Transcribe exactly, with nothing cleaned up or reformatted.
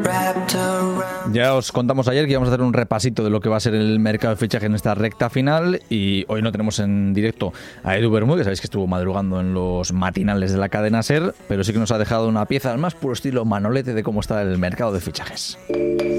Ya os contamos ayer que íbamos a hacer un repasito de lo que va a ser el mercado de fichaje en esta recta final, y hoy no tenemos en directo a Edu Bermúdez, que sabéis que estuvo madrugando en los matinales de la cadena SER, pero sí que nos ha dejado una pieza al más puro estilo Manolete de cómo está el mercado de fichajes.